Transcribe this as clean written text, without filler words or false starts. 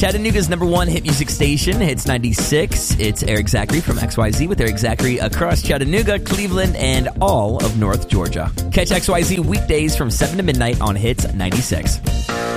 Chattanooga's number one hit music station, Hits 96. It's Eric Zachary from XYZ with Eric Zachary across Chattanooga, Cleveland, and all of North Georgia. Catch XYZ weekdays from 7 to midnight on Hits 96.